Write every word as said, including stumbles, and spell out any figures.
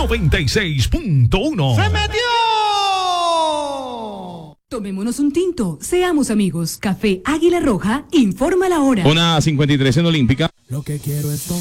noventa y seis punto uno. ¡Se metió! Tomémonos un tinto, seamos amigos. Café Águila Roja, informa la hora. Una cincuenta y tres en Olímpica. Lo que quiero es